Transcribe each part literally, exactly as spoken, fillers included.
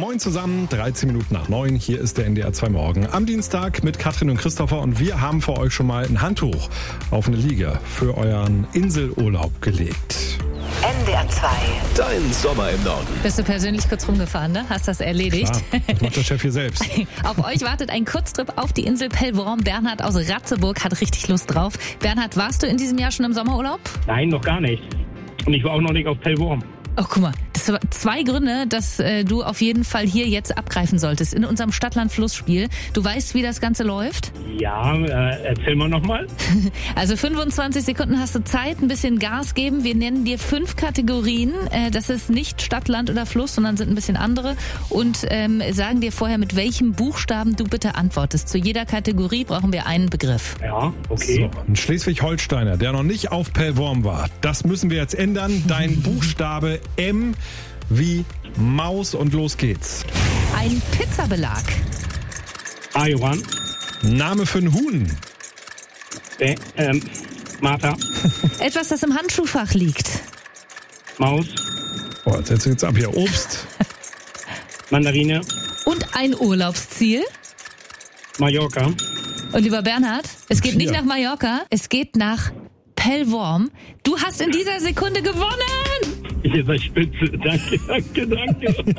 Moin zusammen, dreizehn Minuten nach neun. Hier ist der N D R zwei Morgen am Dienstag mit Katrin und Christopher. Und wir haben für euch schon mal ein Handtuch auf eine Liege für euren Inselurlaub gelegt. N D R zwei. Dein Sommer im Norden. Bist du persönlich kurz rumgefahren, ne? Hast das erledigt? Klar, das macht der Chef hier selbst. Auf euch wartet ein Kurztrip auf die Insel Pellworm. Bernhard aus Ratzeburg hat richtig Lust drauf. Bernhard, warst du in diesem Jahr schon im Sommerurlaub? Nein, noch gar nicht. Und ich war auch noch nicht auf Pellworm. Oh, guck mal, das waren zwei Gründe, dass äh, du auf jeden Fall hier jetzt abgreifen solltest in unserem Stadt-Land-Fluss-Spiel. Du weißt, wie das Ganze läuft? Ja, äh, erzähl mal nochmal. Also fünfundzwanzig Sekunden hast du Zeit, ein bisschen Gas geben. Wir nennen dir fünf Kategorien. Äh, das ist nicht Stadt, Land oder Fluss, sondern sind ein bisschen andere. Und ähm, sagen dir vorher, mit welchem Buchstaben du bitte antwortest. Zu jeder Kategorie brauchen wir einen Begriff. Ja, okay. So, ein Schleswig-Holsteiner, der noch nicht auf Pellworm war. Das müssen wir jetzt ändern. Dein Buchstabe M wie Maus und los geht's. Ein Pizzabelag. Ajoran. Name für ein Huhn. Äh, ähm, Martha. Etwas, das im Handschuhfach liegt. Maus. Boah, jetzt setzt du jetzt ab hier. Obst. Mandarine. Und ein Urlaubsziel. Mallorca. Und lieber Bernhard, es geht Vier. nicht nach Mallorca, es geht nach Pellworm. Du hast in dieser Sekunde gewonnen! Ihr seid spitze. Danke, danke, danke.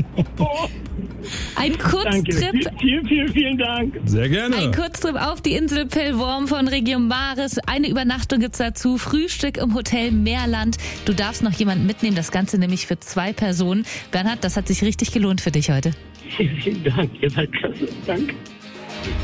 Ein Danke. Kurztrip. Vielen, vielen, vielen Dank. Sehr gerne. Ein Kurztrip auf die Insel Pellworm von Region Maris. Eine Übernachtung gibt's dazu. Frühstück im Hotel Meerland. Du darfst noch jemanden mitnehmen. Das Ganze nämlich für zwei Personen. Bernhard, das hat sich richtig gelohnt für dich heute. Vielen, vielen Dank. Ihr seid klasse. Danke.